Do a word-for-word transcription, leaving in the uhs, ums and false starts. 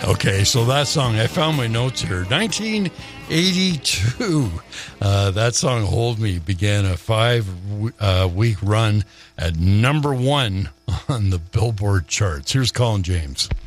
Okay, so that song, I found my notes here. nineteen eighty-two. Uh, that song, Hold Me, began a five-week uh, week run at number one on the Billboard charts. Here's Colin James.